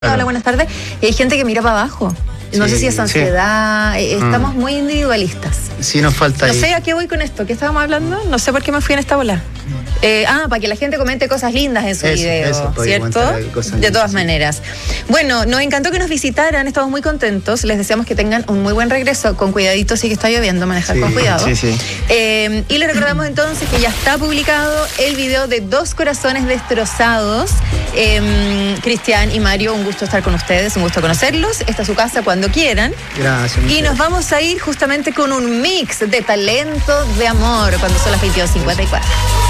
Hola, buenas tardes. Y hay gente que mira para abajo. No sé si es ansiedad, estamos muy individualistas. Sí, nos falta No sé a qué voy con esto, ¿qué estábamos hablando? No sé por qué me fui en esta bola. Para que la gente comente cosas lindas en su video, ¿cierto? De todas maneras. Bueno, nos encantó que nos visitaran, estamos muy contentos. Les deseamos que tengan un muy buen regreso. Con cuidadito, sí que está lloviendo, manejar con cuidado. Y les recordamos entonces que ya está publicado el video de Dos Corazones Destrozados. Cristian y Mario, un gusto estar con ustedes, un gusto conocerlos. Esta es su casa cuando quieran. Gracias. Y nos vamos a ir justamente con un mix de talento, de amor, cuando son las 22:54.